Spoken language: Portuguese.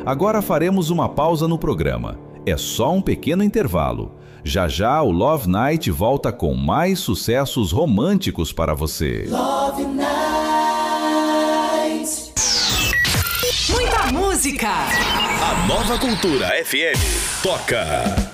Agora faremos uma pausa no programa. É só um pequeno intervalo. Já já o Love Night volta com mais sucessos românticos para você. Love Night. Muita música. A Nova Cultura FM toca